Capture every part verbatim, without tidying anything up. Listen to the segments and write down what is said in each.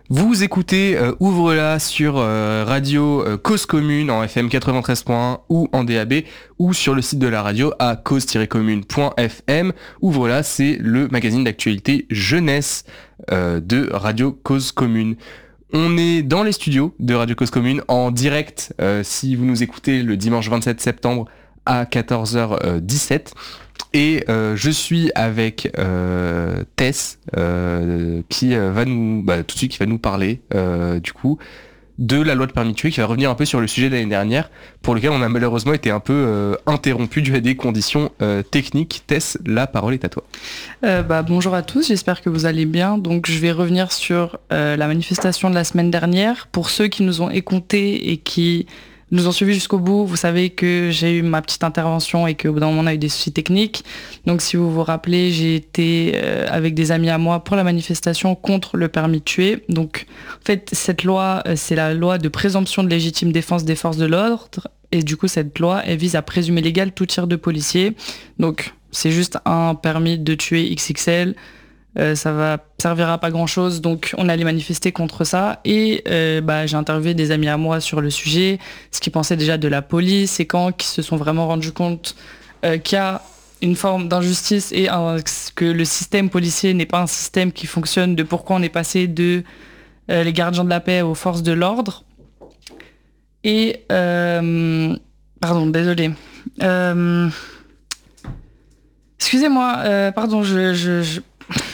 Vous écoutez euh, Ouvre-la sur euh, radio euh, Cause Commune en F M quatre-vingt-treize point un ou en D A B ou sur le site de la radio à cause tiret commune point f m. Ouvre-la, c'est le magazine d'actualité jeunesse euh, de Radio Cause Commune. On est dans les studios de Radio Cause Commune en direct euh, si vous nous écoutez le dimanche vingt-sept septembre à quatorze heures dix-sept. Et euh, je suis avec euh, Tess euh, qui euh, va nous bah, tout de suite qui va nous parler euh, du coup de la loi de permis de tuer, qui va revenir un peu sur le sujet de l'année dernière pour lequel on a malheureusement été un peu euh, interrompu dû à des conditions euh, techniques. Tess, la parole est à toi. Euh, bah, bonjour à tous, j'espère que vous allez bien. Donc je vais revenir sur euh, la manifestation de la semaine dernière. Pour ceux qui nous ont écoutés et qui nous ont suivis jusqu'au bout, vous savez que j'ai eu ma petite intervention et qu'au bout d'un moment on a eu des soucis techniques. Donc si vous vous rappelez, j'ai été euh, avec des amis à moi pour la manifestation contre le permis de tuer. Donc en fait cette loi, euh, c'est la loi de présomption de légitime défense des forces de l'ordre. Et du coup cette loi, elle vise à présumer légal tout tir de policier. Donc c'est juste un permis de tuer X X L. Euh, ça va servir à pas grand chose, donc on allait manifester contre ça et euh, bah, j'ai interviewé des amis à moi sur le sujet, ce qu'ils pensaient déjà de la police et quand qui se sont vraiment rendus compte euh, qu'il y a une forme d'injustice et un, que le système policier n'est pas un système qui fonctionne, de pourquoi on est passé de euh, les gardiens de la paix aux forces de l'ordre. Et euh, pardon, désolé. Euh, excusez-moi, euh, pardon, je, je, je...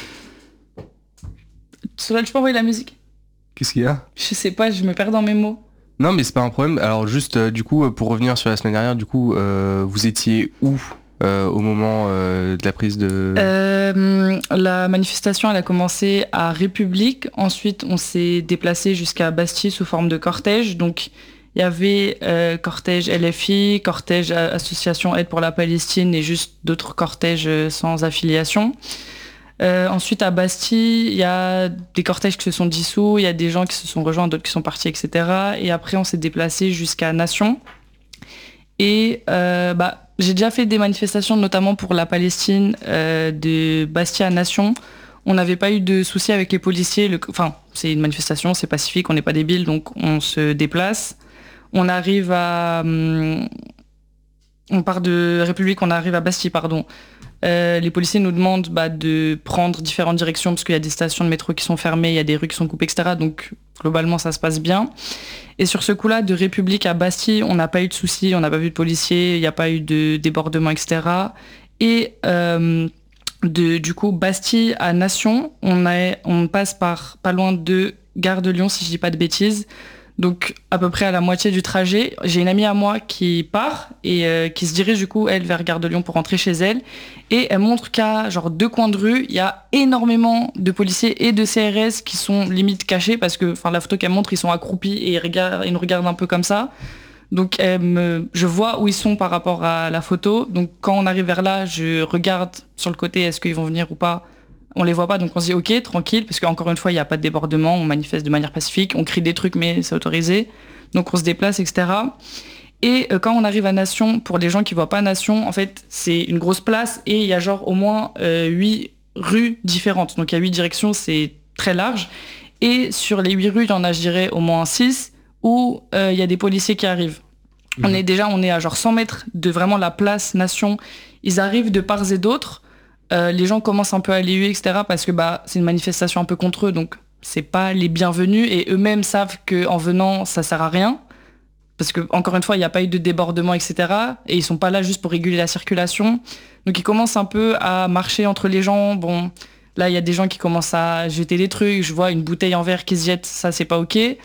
Solal, je peux envoyer la musique ? Qu'est-ce qu'il y a ? Je sais pas, je me perds dans mes mots. Non mais c'est pas un problème. Alors juste euh, du coup pour revenir sur la semaine dernière, du coup euh, vous étiez où euh, au moment euh, de la prise de... Euh, la manifestation elle a commencé à République, ensuite on s'est déplacé jusqu'à Bastille sous forme de cortège. Donc il y avait euh, cortège L F I, cortège Association Aide pour la Palestine et juste d'autres cortèges sans affiliation. Euh, ensuite, à Bastille, il y a des cortèges qui se sont dissous, il y a des gens qui se sont rejoints, d'autres qui sont partis, et cetera. Et après, on s'est déplacé jusqu'à Nation. Et euh, bah, j'ai déjà fait des manifestations, notamment pour la Palestine, euh, de Bastille à Nation. On n'avait pas eu de soucis avec les policiers. Le... Enfin, c'est une manifestation, c'est pacifique, on n'est pas débiles, donc on se déplace. On arrive à... Hum... On part de République, on arrive à Bastille, pardon. Euh, les policiers nous demandent bah, de prendre différentes directions parce qu'il y a des stations de métro qui sont fermées, il y a des rues qui sont coupées, et cetera. Donc globalement ça se passe bien. Et sur ce coup-là, de République à Bastille, on n'a pas eu de soucis, on n'a pas vu de policiers, il n'y a pas eu de débordement, et cetera. Et euh, de, du coup, Bastille à Nation, on, a, on passe par pas loin de Gare de Lyon, si je dis pas de bêtises. Donc à peu près à la moitié du trajet, j'ai une amie à moi qui part et euh, qui se dirige du coup elle vers Gare de Lyon pour rentrer chez elle et elle montre qu'à genre deux coins de rue, il y a énormément de policiers et de C R S qui sont limite cachés parce que enfin la photo qu'elle montre, ils sont accroupis et ils, regardent, ils nous regardent un peu comme ça. Donc elle me, je vois où ils sont par rapport à la photo. Donc quand on arrive vers là, je regarde sur le côté est-ce qu'ils vont venir ou pas. On les voit pas, donc on se dit ok, tranquille, parce qu'encore une fois, il n'y a pas de débordement, on manifeste de manière pacifique, on crie des trucs, mais c'est autorisé. Donc on se déplace, et cetera. Et euh, quand on arrive à Nation, pour les gens qui voient pas Nation, en fait, c'est une grosse place et il y a genre au moins euh, huit rues différentes. Donc il y a huit directions, c'est très large. Et sur les huit rues, il y en a, je dirais, au moins six où euh, il y a des policiers qui arrivent. Mmh. On est déjà, on est à genre cent mètres de vraiment la place Nation. Ils arrivent de part et d'autre. Euh, les gens commencent un peu à les huer, et cetera parce que bah, c'est une manifestation un peu contre eux, donc c'est pas les bienvenus et eux-mêmes savent qu'en venant, ça sert à rien. Parce que, encore une fois, il n'y a pas eu de débordement, et cetera. Et ils sont pas là juste pour réguler la circulation. Donc ils commencent un peu à marcher entre les gens. Bon, là, il y a des gens qui commencent à jeter des trucs. Je vois une bouteille en verre qui se jette, ça, c'est pas OK. Et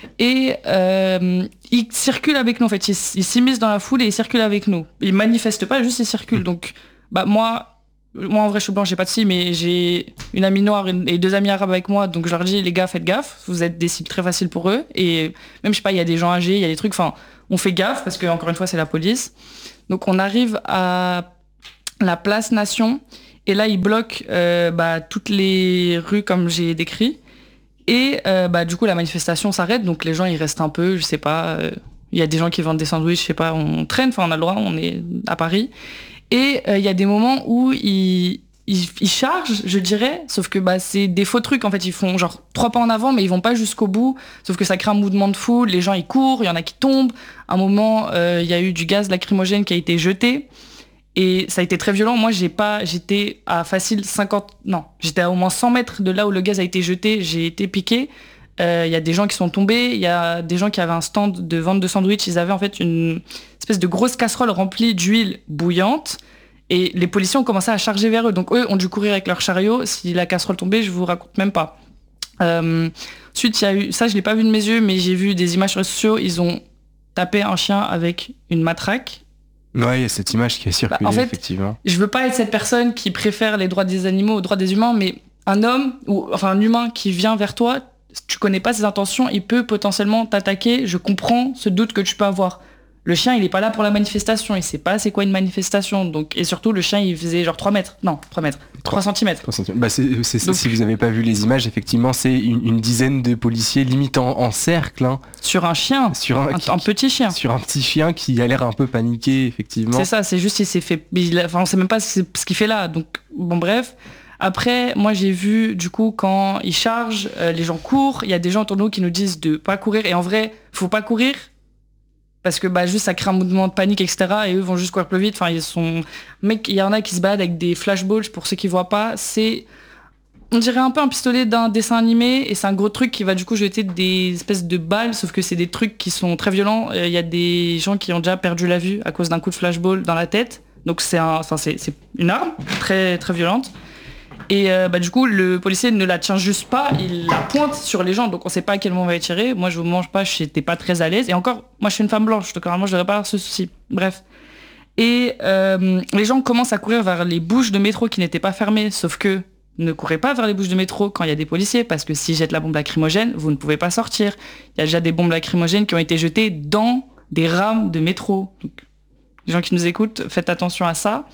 euh, ils circulent avec nous, en fait. Ils, ils s'immiscent dans la foule et ils circulent avec nous. Ils manifestent pas, juste ils circulent. Donc, bah moi... Moi, en vrai, je suis blanc, j'ai pas de si, mais j'ai une amie noire et deux amis arabes avec moi, donc je leur dis, les gars, faites gaffe, vous êtes des cibles très faciles pour eux, et même, je sais pas, il y a des gens âgés, il y a des trucs, enfin, on fait gaffe, parce que, encore une fois, c'est la police. Donc, on arrive à la place Nation, et là, ils bloquent euh, bah, toutes les rues, comme j'ai décrit, et euh, bah, du coup, la manifestation s'arrête, donc les gens, ils restent un peu, je sais pas, il euh, y a des gens qui vendent des sandwichs, je sais pas, on traîne, enfin, on a le droit, on est à Paris. Et il euh, y a des moments où ils, ils, ils chargent, je dirais, sauf que bah, c'est des faux trucs. En fait, ils font genre trois pas en avant, mais ils vont pas jusqu'au bout. Sauf que ça crée un mouvement de foule, les gens ils courent, il y en a qui tombent. À un moment, il euh, y a eu du gaz lacrymogène qui a été jeté. Et ça a été très violent. Moi, j'ai pas, j'étais à facile cinquante, non, j'étais à au moins cent mètres de là où le gaz a été jeté. J'ai été piqué. Il euh, y a des gens qui sont tombés. Il y a des gens qui avaient un stand de vente de sandwich. Ils avaient en fait une espèce de grosse casserole remplie d'huile bouillante. Et les policiers ont commencé à charger vers eux. Donc eux ont dû courir avec leur chariot. Si la casserole tombait, je vous raconte même pas. Euh, ensuite, il y a eu, ça je l'ai pas vu de mes yeux, mais j'ai vu des images sur les réseaux sociaux. Ils ont tapé un chien avec une matraque. Ouais, il y a cette image qui a circulé, bah, en fait, effectivement. Je veux pas être cette personne qui préfère les droits des animaux aux droits des humains, mais un homme, ou enfin un humain qui vient vers toi, tu connais pas ses intentions, il peut potentiellement t'attaquer. Je comprends ce doute que tu peux avoir. Le chien, il est pas là pour la manifestation, il sait pas c'est quoi une manifestation. Donc, et surtout, le chien, il faisait genre trois mètres. Non, trois mètres. trois centimètres. Bah c'est, c'est, donc, si vous n'avez pas vu les images, effectivement, c'est une, une dizaine de policiers limite en, en cercle. Hein, sur un chien. Sur un, un, qui, un petit chien. Sur un petit chien qui a l'air un peu paniqué, effectivement. C'est ça, c'est juste, il s'est fait... Il a, enfin, on sait même pas ce qu'il fait là. Donc, bon, bref. Après, moi, j'ai vu, du coup, quand ils chargent, euh, les gens courent. Il y a des gens autour de nous qui nous disent de pas courir. Et en vrai, faut pas courir. Parce que bah, juste ça crée un mouvement de panique, et cetera. Et eux vont juste courir plus vite. Enfin, ils sont... Mec, il y en a qui se baladent avec des flashballs, pour ceux qui voient pas. C'est, on dirait un peu un pistolet d'un dessin animé. Et c'est un gros truc qui va du coup jeter des espèces de balles. Sauf que c'est des trucs qui sont très violents. Il y a des gens qui ont déjà perdu la vue à cause d'un coup de flashball dans la tête. Donc c'est, un... enfin, c'est, c'est une arme très, très violente. Et euh, bah, du coup, le policier ne la tient juste pas, il la pointe sur les gens, donc on sait pas à quel moment on va tirer. Moi, je vous mange pas, j'étais pas très à l'aise. Et encore, moi, je suis une femme blanche, donc normalement, je devrais pas avoir ce souci. Bref. Et euh, les gens commencent à courir vers les bouches de métro qui n'étaient pas fermées, sauf que ne courez pas vers les bouches de métro quand il y a des policiers, parce que s'ils jettent la bombe lacrymogène, vous ne pouvez pas sortir. Il y a déjà des bombes lacrymogènes qui ont été jetées dans des rames de métro. Donc, les gens qui nous écoutent, faites attention à ça.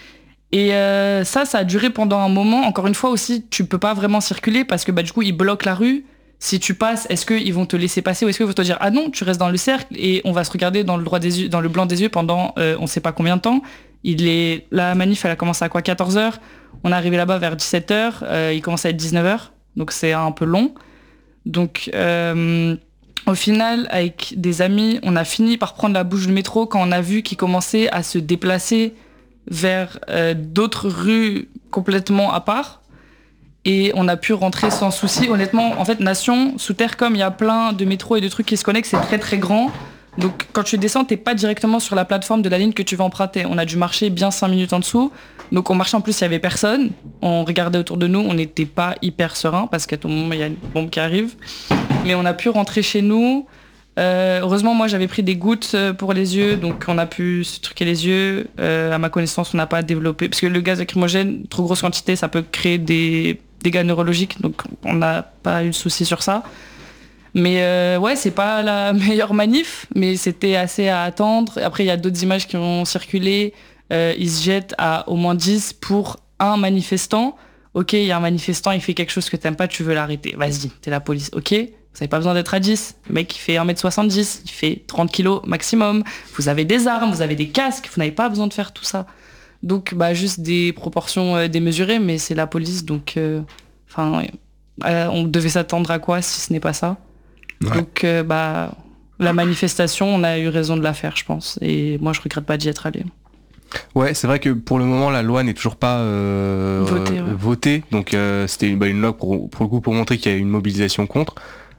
Et euh, ça, ça a duré pendant un moment. Encore une fois aussi, tu peux pas vraiment circuler parce que bah, du coup, ils bloquent la rue. Si tu passes, est-ce qu'ils vont te laisser passer ou est-ce qu'ils vont te dire « Ah non, tu restes dans le cercle et on va se regarder dans le, droit des yeux, dans le blanc des yeux pendant euh, on sait pas combien de temps ?» Il est... La manif, elle a commencé à quoi, quatorze heures. On est arrivé là-bas vers dix-sept heures. Euh, il commence à être dix-neuf heures. Donc c'est un peu long. Donc euh, au final, avec des amis, on a fini par prendre la bouche du métro quand on a vu qu'ils commençaient à se déplacer vers euh, d'autres rues complètement à part et on a pu rentrer sans souci. Honnêtement, en fait, Nation, sous terre, comme il y a plein de métros et de trucs qui se connectent, c'est très très grand. Donc quand tu descends, t'es pas directement sur la plateforme de la ligne que tu vas emprunter. On a dû marcher bien cinq minutes en dessous. Donc on marchait en plus, il y avait personne. On regardait autour de nous, on n'était pas hyper serein parce qu'à tout moment, il y a une bombe qui arrive. Mais on a pu rentrer chez nous. Euh, heureusement, moi, j'avais pris des gouttes pour les yeux, donc on a pu se truquer les yeux. Euh, à ma connaissance, on n'a pas développé... Parce que le gaz lacrymogène, trop grosse quantité, ça peut créer des dégâts neurologiques, donc on n'a pas eu de souci sur ça. Mais euh, ouais, c'est pas la meilleure manif, mais c'était assez à attendre. Après, il y a d'autres images qui ont circulé. Euh, ils se jettent à au moins dix pour un manifestant. Ok, il y a un manifestant, il fait quelque chose que t'aimes pas, tu veux l'arrêter. Vas-y, t'es la police, ok ? Vous n'avez pas besoin d'être à dix. Le mec, il fait un mètre soixante-dix, il fait trente kilos maximum. Vous avez des armes, vous avez des casques, vous n'avez pas besoin de faire tout ça. Donc, bah, juste des proportions euh, démesurées, mais c'est la police, donc... Enfin, euh, euh, on devait s'attendre à quoi si ce n'est pas ça ? Ouais. Donc, euh, bah, la manifestation, on a eu raison de la faire, je pense. Et moi, je regrette pas d'y être allé. Ouais, c'est vrai que pour le moment, la loi n'est toujours pas euh, votée. Ouais. votée. Donc, euh, c'était bah, une loi pour, pour le coup pour montrer qu'il y a une mobilisation contre.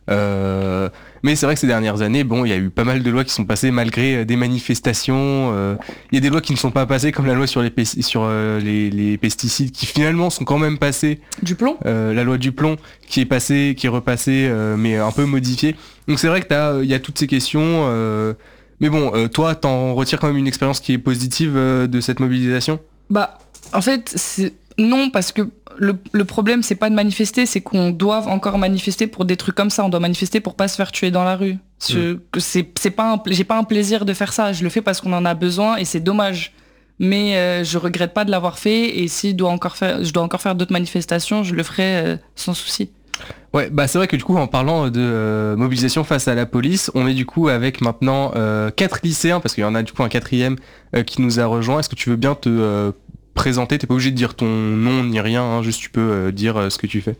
Euh, mais c'est vrai que ces dernières années, bon, il y a eu pas mal de lois qui sont passées malgré des manifestations. Euh, il y a des lois qui ne sont pas passées, comme la loi sur les, pes- sur, euh, les, les pesticides, qui finalement sont quand même passées. Du plomb euh, La loi du plomb, qui est passée, qui est repassée, euh, mais un peu modifiée. Donc c'est vrai que t'as, il y a toutes ces questions. Euh, mais bon, euh, toi, t'en retires quand même une expérience qui est positive euh, de cette mobilisation ? Bah, en fait, c'est... non, parce que le, le problème, c'est pas de manifester, c'est qu'on doit encore manifester pour des trucs comme ça. On doit manifester pour pas se faire tuer dans la rue. Je, mmh. c'est, c'est pas un, j'ai pas un plaisir de faire ça. Je le fais parce qu'on en a besoin et c'est dommage. Mais euh, je regrette pas de l'avoir fait. Et si je dois encore faire, je dois encore faire d'autres manifestations, je le ferai euh, sans souci. Ouais, bah c'est vrai que du coup, en parlant de euh, mobilisation face à la police, on est du coup avec maintenant euh, quatre lycéens, parce qu'il y en a du coup un quatrième euh, qui nous a rejoint. Est-ce que tu veux bien te... Euh, présenter, t'es pas obligé de dire ton nom ni rien, hein, juste tu peux euh, dire euh, ce que tu fais.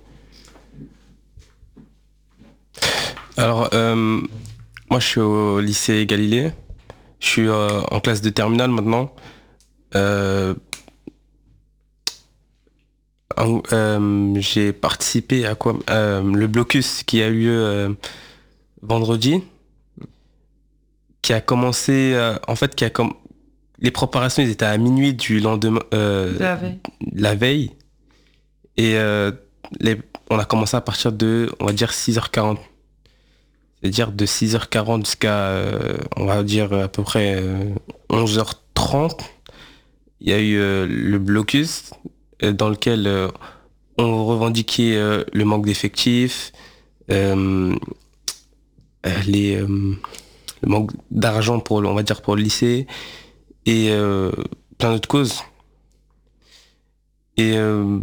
Alors, euh, moi je suis au lycée Galilée, je suis euh, en classe de terminale maintenant. Euh, en- euh, j'ai participé à quoi euh, le blocus qui a eu lieu euh, vendredi, qui a commencé, euh, en fait, qui a com- les préparations, ils étaient à minuit du lendemain, euh, La veille. la veille, et euh, les, on a commencé à partir de, on va dire, six heures quarante. C'est-à-dire de six heures quarante jusqu'à, euh, on va dire, à peu près euh, onze heures trente. Il y a eu euh, le blocus euh, dans lequel euh, on revendiquait euh, le manque d'effectifs, euh, euh, les, euh, le manque d'argent pour, le- on va dire, pour le lycée et euh, plein d'autres causes. Et euh,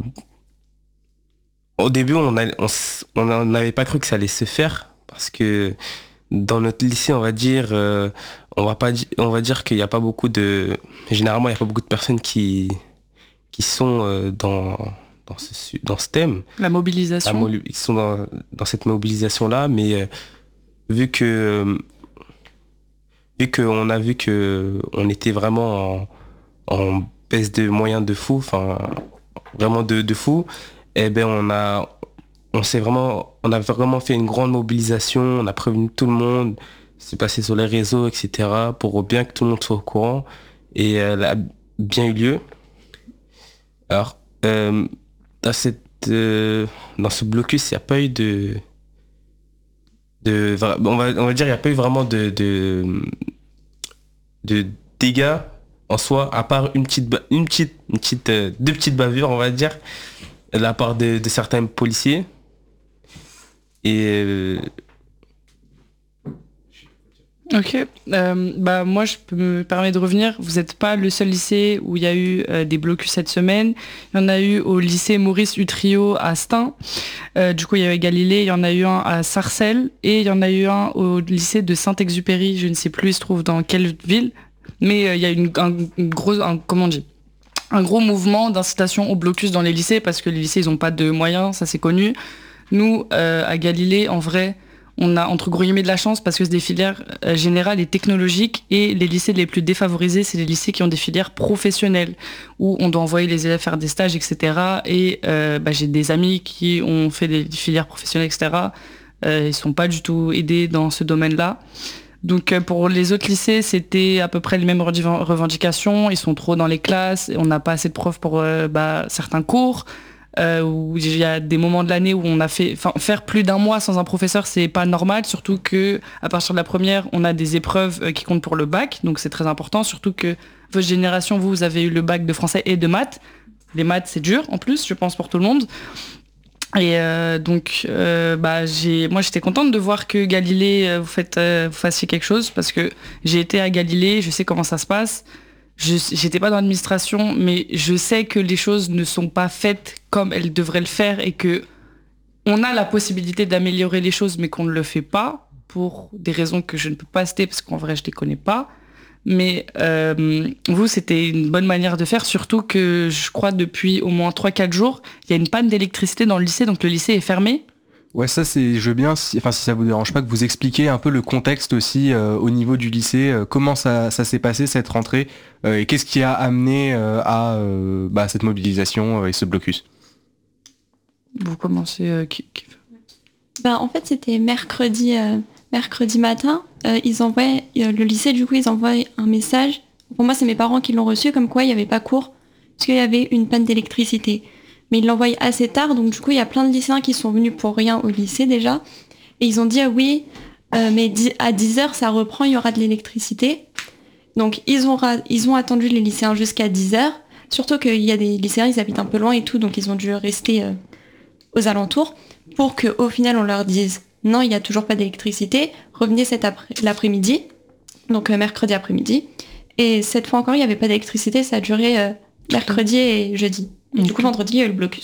au début, on a- on s- on n'avait pas cru que ça allait se faire parce que dans notre lycée, on va dire, euh, on va pas, di- on va dire qu'il n'y a pas beaucoup de, généralement, il n'y a pas beaucoup de personnes qui, qui sont euh, dans, dans ce, su- dans ce thème. La La mobilisation. molu- ils sont dans, dans cette mobilisation-là, mais euh, vu que, euh, vu qu'on a vu que on était vraiment en, en baisse de moyens de fou, enfin, vraiment de, de fou, eh ben on a, on s'est vraiment, on a vraiment fait une grande mobilisation, on a prévenu tout le monde, c'est passé sur les réseaux, et cetera, pour bien que tout le monde soit au courant, et elle a bien eu lieu. Alors, euh, dans cette, euh, dans ce blocus, il n'y a pas eu de, de, vra- on va, on va dire, il n'y a pas eu vraiment de, de, de dégâts en soi, à part une petite, ba- une petite, une petite, euh, deux petites bavures, on va dire, de la part de, de certains policiers. Et euh, Ok. Euh, bah moi je peux me permettre de revenir. Vous n'êtes pas le seul lycée où il y a eu euh, des blocus cette semaine. Il y en a eu au lycée Maurice Utrio à Stein. Euh, du coup il y avait Galilée. Il y en a eu un à Sarcelles et il y en a eu un au lycée de Saint-Exupéry. Je ne sais plus il se trouve dans quelle ville, mais euh, il y a une, un, une grosse, un, comment on dit, un gros mouvement d'incitation au blocus dans les lycées parce que les lycées ils ont pas de moyens, ça c'est connu. Nous euh, à Galilée en vrai. On a entre guillemets de la chance parce que c'est des filières euh, générales et technologiques et les lycées les plus défavorisés, c'est les lycées qui ont des filières professionnelles où on doit envoyer les élèves faire des stages, et cetera. Et euh, bah, j'ai des amis qui ont fait des filières professionnelles, et cetera. Euh, ils sont pas du tout aidés dans ce domaine-là. Donc euh, pour les autres lycées, c'était à peu près les mêmes revendic- revendications. Ils sont trop dans les classes, on n'a pas assez de profs pour euh, bah, certains cours. Euh, où il y a des moments de l'année où on a fait, enfin, faire plus d'un mois sans un professeur, c'est pas normal, surtout que à partir de la première, on a des épreuves euh, qui comptent pour le bac, donc c'est très important, surtout que votre génération, vous, vous avez eu le bac de français et de maths. Les maths, c'est dur en plus, je pense pour tout le monde. Et euh, donc, euh, bah, j'ai, moi, j'étais contente de voir que Galilée, euh, vous faites, euh, vous fassiez quelque chose, parce que j'ai été à Galilée, je sais comment ça se passe. Je j'étais pas dans l'administration, mais je sais que les choses ne sont pas faites comme elles devraient le faire et que on a la possibilité d'améliorer les choses, mais qu'on ne le fait pas pour des raisons que je ne peux pas citer parce qu'en vrai je les connais pas. Mais euh, vous, c'était une bonne manière de faire, surtout que je crois depuis au moins trois quatre jours, il y a une panne d'électricité dans le lycée, donc le lycée est fermé. Ouais, ça c'est, je veux bien, si, enfin si ça vous dérange pas, que vous expliquiez un peu le contexte aussi euh, au niveau du lycée, euh, comment ça, ça s'est passé cette rentrée euh, et qu'est-ce qui a amené euh, à euh, bah, cette mobilisation euh, et ce blocus. Vous commencez... euh, qui, qui... Bah, en fait, c'était mercredi, euh, mercredi matin. Euh, ils envoient, euh, le lycée, du coup, ils envoient un message. Pour moi, c'est mes parents qui l'ont reçu, comme quoi il n'y avait pas cours, parce qu'il y avait une panne d'électricité. Mais ils l'envoient assez tard, donc du coup, il y a plein de lycéens qui sont venus pour rien au lycée déjà. Et ils ont dit, ah, oui, euh, mais à dix heures, ça reprend, il y aura de l'électricité. Donc, ils ont, ra- ils ont attendu les lycéens jusqu'à dix heures. Surtout qu'il y a des lycéens, ils habitent un peu loin et tout, donc ils ont dû rester euh, aux alentours pour qu'au final, on leur dise, non, il n'y a toujours pas d'électricité, revenez cet après- l'après-midi, donc euh, mercredi après-midi. Et cette fois encore, il n'y avait pas d'électricité, ça a duré euh, mercredi et jeudi. Et du coup, vendredi, il y a eu le blocus.